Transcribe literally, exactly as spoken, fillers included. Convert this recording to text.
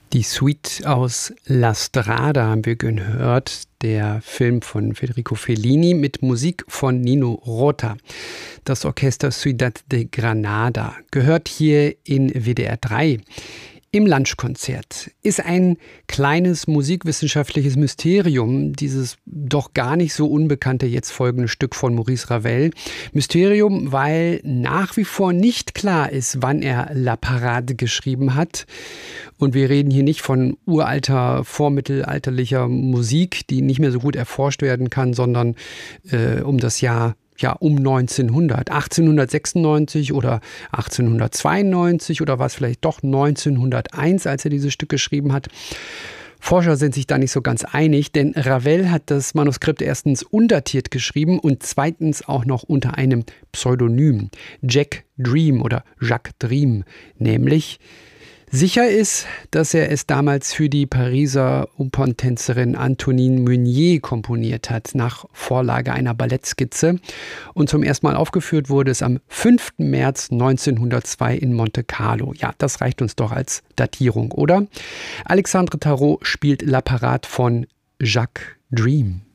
Die Suite aus La Strada haben wir gehört, der Film von Federico Fellini mit Musik von Nino Rota. Das Orchester Ciudad de Granada gehört hier in W D R drei. Im Lunchkonzert ist ein kleines musikwissenschaftliches Mysterium, dieses doch gar nicht so unbekannte jetzt folgende Stück von Maurice Ravel. Mysterium, weil nach wie vor nicht klar ist, wann er La Parade geschrieben hat. Und wir reden hier nicht von uralter, vormittelalterlicher Musik, die nicht mehr so gut erforscht werden kann, sondern äh, um das Jahr ja, um neunzehnhundert, achtzehnhundertsechsundneunzig oder achtzehnhundertzweiundneunzig oder war es vielleicht doch neunzehnhunderteins, als er dieses Stück geschrieben hat. Forscher sind sich da nicht so ganz einig, denn Ravel hat das Manuskript erstens undatiert geschrieben und zweitens auch noch unter einem Pseudonym, Jack Dream oder Jacques Dream, nämlich sicher ist, dass er es damals für die Pariser Operntänzerin Antonine Meunier komponiert hat, nach Vorlage einer Ballettskizze. Und zum ersten Mal aufgeführt wurde es am fünften März neunzehnhundertzwei in Monte Carlo. Ja, das reicht uns doch als Datierung, oder? Alexandre Tarot spielt La Parade von Jacques Dream.